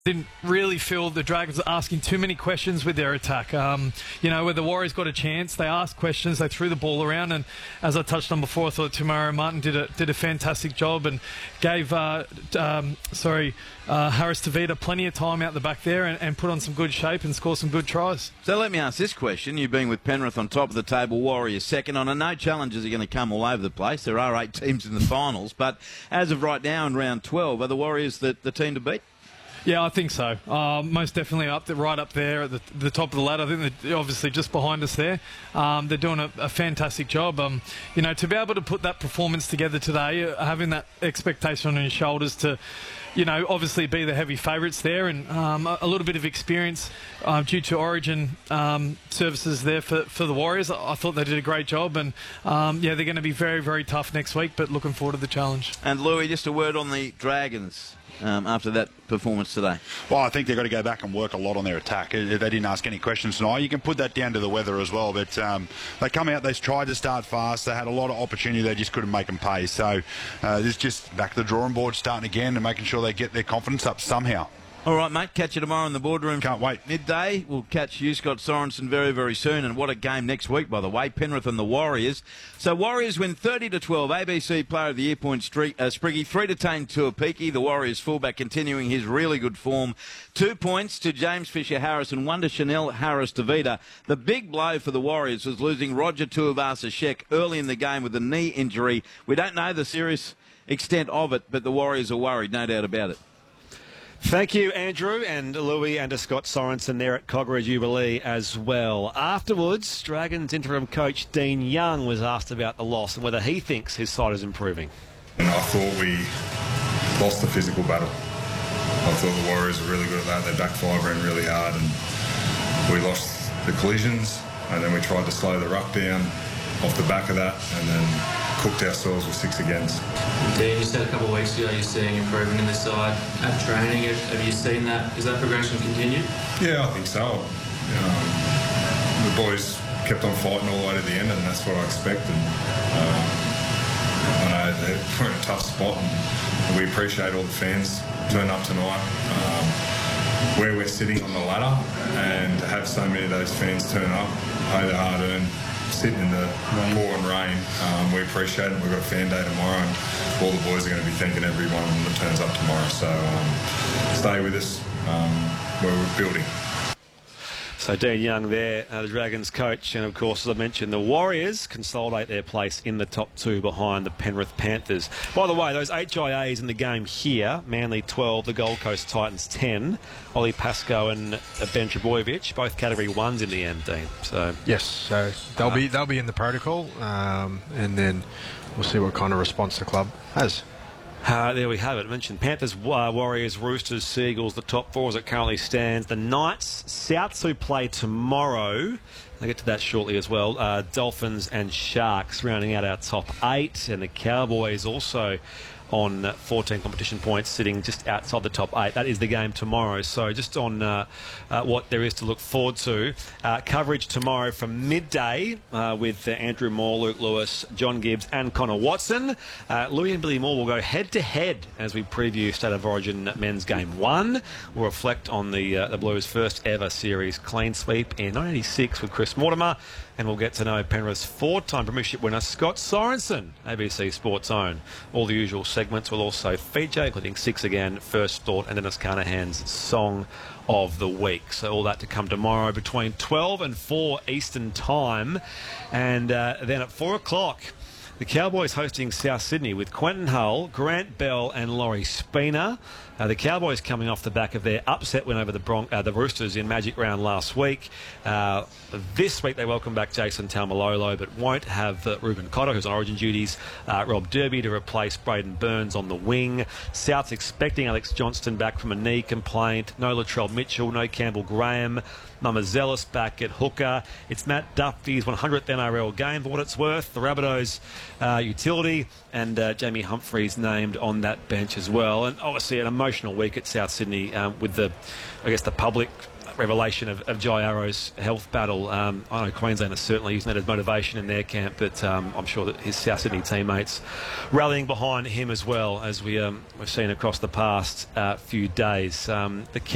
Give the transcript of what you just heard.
Didn't really feel the Dragons were asking too many questions with their attack. Where the Warriors got a chance, they asked questions, they threw the ball around, and as I touched on before, I thought Tamara Martin did a fantastic job and gave Harris Tavita plenty of time out the back there and put on some good shape and score some good tries. So let me ask this question. You've been with Penrith on top of the table, Warriors second. I know challenges are going to come all over the place. There are 8 teams in the finals, but as of right now in round 12, are the Warriors the team to beat? Yeah, I think so. Most definitely right up there at the top of the ladder. I think they're obviously just behind us there. They're doing a fantastic job. To be able to put that performance together today, having that expectation on your shoulders to, obviously be the heavy favourites there, and a little bit of experience due to Origin services there for the Warriors. I thought they did a great job, and they're going to be very, very tough next week, but looking forward to the challenge. And Louis, just a word on the Dragons. After that performance today? Well, I think they've got to go back and work a lot on their attack. They didn't ask any questions tonight. You can put that down to the weather as well, but they come out, they tried to start fast, they had a lot of opportunity, they just couldn't make them pay. So this is just back to the drawing board, starting again and making sure they get their confidence up somehow. All right, mate. Catch you tomorrow in the boardroom. Can't wait. Midday. We'll catch you, Scott Sorensen, very, very soon. And what a game next week, by the way. Penrith and the Warriors. So Warriors win 30-12. ABC Player of the Year point Spriggy. 3-10 to Apiki. The Warriors fullback continuing his really good form. 2 points to James Fisher-Harris and 1 to Chanel Harris-Tavita. The big blow for the Warriors was losing Roger Tuivasa-Sheck early in the game with a knee injury. We don't know the serious extent of it, but the Warriors are worried, no doubt about it. Thank you, Andrew, and Louis, and to Scott Sorensen there at Kogarah Jubilee as well. Afterwards, Dragons interim coach Dean Young was asked about the loss and whether he thinks his side is improving. And I thought we lost the physical battle. I thought the Warriors were really good at that. They backed 5 in really hard, and we lost the collisions, and then we tried to slow the ruck down off the back of that, and then cooked ourselves with 6 against. Dean, you said a couple of weeks ago you're seeing improvement in this side at training. Have you seen that? Is that progression continued? Yeah, I think so. The boys kept on fighting all the way to the end, and that's what I expected. I know we're in a tough spot, and we appreciate all the fans turning up tonight. Where we're sitting on the ladder, and to have so many of those fans turn up, pay their hard-earned, sitting in the pour and rain, we appreciate it. We've got a fan day tomorrow, and all the boys are going to be thanking everyone that turns up tomorrow. So stay with us. We're building. So Dean Young there, the Dragons coach, and of course, as I mentioned, the Warriors consolidate their place in the top 2 behind the Penrith Panthers. By the way, those HIAs in the game here, Manly 12, the Gold Coast Titans 10, Ollie Pascoe and Ben Trebojevic, both Category 1s in the end, Dean. So yes, so they'll be in the protocol, and then we'll see what kind of response the club has. There we have it. I mentioned Panthers, Warriors, Roosters, Seagulls, the top 4 as it currently stands. The Knights, Souths who play tomorrow. I'll get to that shortly as well. Dolphins and Sharks rounding out our top 8. And the Cowboys also on 14 competition points, sitting just outside the top 8. That is the game tomorrow. So just on what there is to look forward to. Coverage tomorrow from midday with Andrew Moore, Luke Lewis, John Gibbs and Connor Watson. Louis and Billy Moore will go head-to-head as we preview State of Origin Men's Game 1. We'll reflect on the Blues' first ever series clean sweep in 1986 with Chris Mortimer. And we'll get to know Penrith's 4-time premiership winner, Scott Sorensen, ABC Sports Own. All the usual segments will also feature, including 6 Again, First Thought, and Dennis Carnahan's Song of the Week. So all that to come tomorrow between 12 and 4 Eastern Time. And then at 4 o'clock, the Cowboys hosting South Sydney with Quentin Hull, Grant Bell and Laurie Spina. The Cowboys coming off the back of their upset win over the Roosters in Magic Round last week. This week they welcome back Jason Taumalolo, but won't have Ruben Cotter, who's on Origin duties, Rob Derby to replace Braden Burns on the wing. South's expecting Alex Johnston back from a knee complaint. No Latrell Mitchell, no Campbell Graham. Mama Zealous back at hooker. It's Matt Duffy's 100th NRL game, for what it's worth. The Rabbitohs utility, and Jamie Humphries named on that bench as well. And obviously an emotional week at South Sydney with the public revelation of Jai Arrow's health battle. I know Queensland is certainly using that as motivation in their camp, but I'm sure that his South Sydney teammates rallying behind him as well, as we've seen across the past few days. The